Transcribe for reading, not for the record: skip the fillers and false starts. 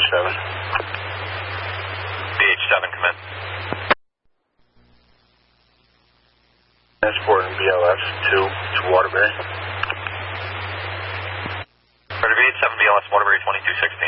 VH7. VH7, come in. Transporting BLS 2 to Waterbury. Roger, VH7 BLS, Waterbury 2216.